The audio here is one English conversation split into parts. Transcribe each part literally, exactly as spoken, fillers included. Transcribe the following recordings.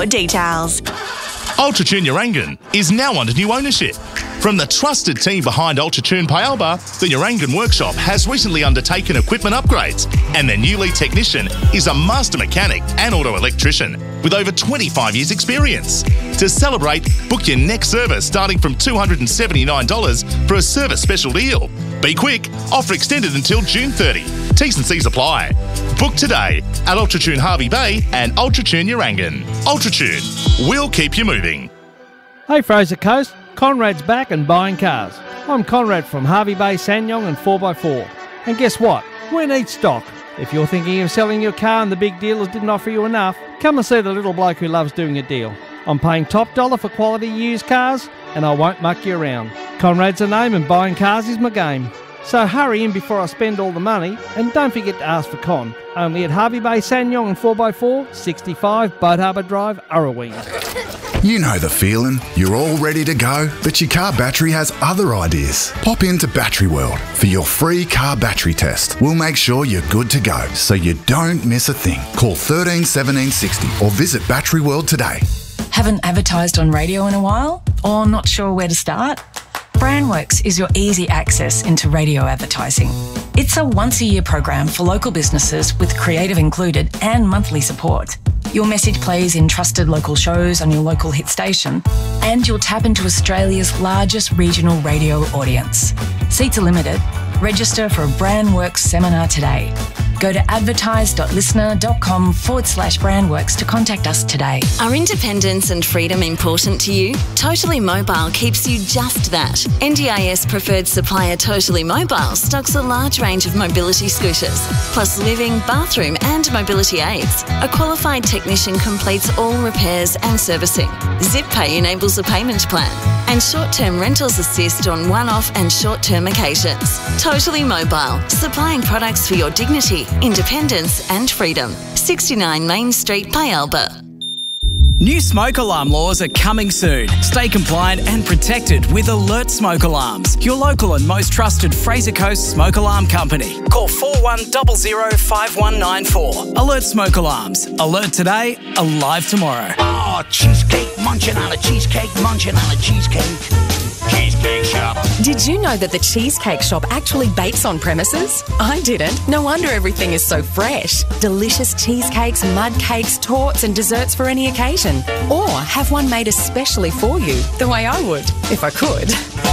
more details. Ultratune Urangan is now under new ownership. From the trusted team behind Ultratune Pyalba, the Urangan workshop has recently undertaken equipment upgrades, and their new lead technician is a master mechanic and auto electrician with over twenty-five years experience. To celebrate, book your next service starting from two hundred seventy-nine dollars for a service special deal. Be quick, offer extended until June thirtieth. T's and C's apply. Book today at Ultratune Harvey Bay and Ultratune Urangan. Ultratune, we'll keep you moving. Hey Fraser Coast, Conrad's back and buying cars. I'm Conrad from Harvey Bay, Sanyong and four by four. And guess what? We need stock. If you're thinking of selling your car and the big dealers didn't offer you enough, come and see the little bloke who loves doing a deal. I'm paying top dollar for quality used cars and I won't muck you around. Conrad's a name and buying cars is my game. So hurry in before I spend all the money, and don't forget to ask for Con. Only at Harvey Bay, Sanyong and four by four, sixty-five Boat Harbour Drive, Urraween. You know the feeling. You're all ready to go, but your car battery has other ideas. Pop into Battery World for your free car battery test. We'll make sure you're good to go, so you don't miss a thing. Call thirteen seventeen sixty or visit Battery World today. Haven't advertised on radio in a while? Or not sure where to start? Brandworks is your easy access into radio advertising. It's a once-a-year program for local businesses with creative included and monthly support. Your message plays in trusted local shows on your local hit station, and you'll tap into Australia's largest regional radio audience. Seats are limited. Register for a Brandworks seminar today. Go to advertise.listener.com forward slash Brandworks to contact us today. Are independence and freedom important to you? Totally Mobile keeps you just that. N D I S preferred supplier Totally Mobile stocks a large range of mobility scooters, plus living, bathroom and mobility aids. A qualified technician completes all repairs and servicing. ZipPay enables a payment plan. And short-term rentals assist on one-off and short-term occasions. Totally Mobile, supplying products for your dignity, independence and freedom. sixty-nine Main Street, Pyalba. New smoke alarm laws are coming soon. Stay compliant and protected with Alert Smoke Alarms, your local and most trusted Fraser Coast smoke alarm company. Call four one zero zero five one nine four. Alert Smoke Alarms. Alert today, alive tomorrow. Oh, cheesecake, munching on a cheesecake, munching on a cheesecake. Cheesecake Shop. Did you know that the Cheesecake Shop actually bakes on premises? I didn't. No wonder everything is so fresh. Delicious cheesecakes, mud cakes, torts and desserts for any occasion. Or have one made especially for you, the way I would, if I could.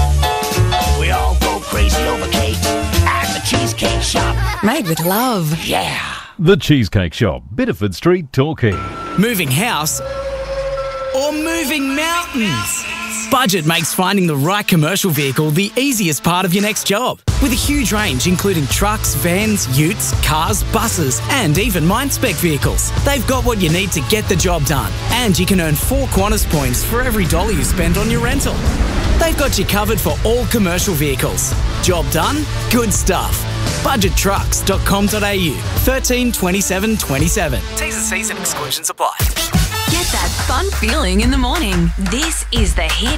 We all go crazy over cake at the Cheesecake Shop. Made with love. Yeah. The Cheesecake Shop, Bitterford Street, Torquay. Moving house or moving mountains? Budget makes finding the right commercial vehicle the easiest part of your next job. With a huge range including trucks, vans, utes, cars, buses and even mine-spec vehicles. They've got what you need to get the job done. And you can earn four Qantas points for every dollar you spend on your rental. They've got you covered for all commercial vehicles. Job done? Good stuff. budget trucks dot com dot a u. thirteen twenty-seven twenty-seven. T's and C's and exclusions apply. Get that fun feeling in the morning. This is the Hit